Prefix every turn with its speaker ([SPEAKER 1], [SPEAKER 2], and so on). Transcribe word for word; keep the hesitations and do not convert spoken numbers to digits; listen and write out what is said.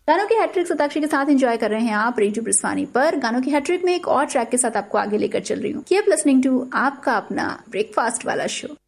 [SPEAKER 1] गानों की हैट्रिक सताक्षी के साथ एंजॉय कर रहे हैं आप रेडियो ब्रिस्वानी पर। गानों की हैट्रिक में एक और ट्रैक के साथ आपको आगे लेकर चल रही हूँ। कीप लिसनिंग टू आपका अपना ब्रेकफास्ट वाला शो।